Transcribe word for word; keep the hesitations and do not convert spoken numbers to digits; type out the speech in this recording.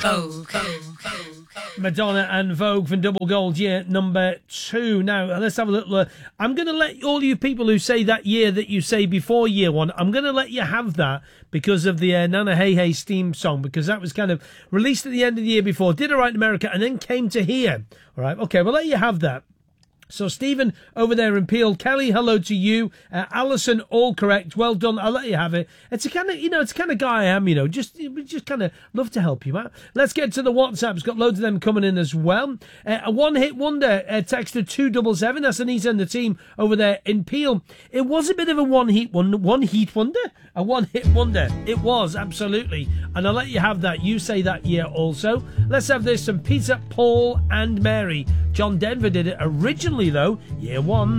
Vogue. Madonna and Vogue from Double Gold year number two. Now, let's have a little... Uh, I'm going to let all you people who say that year that you say before year one, I'm going to let you have that because of the uh, Nana Hey Hey Steam song, because that was kind of released at the end of the year before, did all right in America, and then came to here. All right, okay, we'll let you have that. So, Stephen over there in Peel, Kelly, hello to you. Uh, Alison, all correct. Well done. I'll let you have it. It's a kind of, you know, it's the kind of guy I am, you know, just just kind of love to help you out. Let's get to the WhatsApps. Got loads of them coming in as well. Uh, a one-hit wonder, uh, texted two double seven. That's Anita and the team over there in Peel. It was a bit of a one-hit wonder. One-hit wonder? A one-hit wonder. It was, absolutely. And I'll let you have that. You say that year also. Let's have this from Peter, Paul and Mary. John Denver did it originally, though, year one.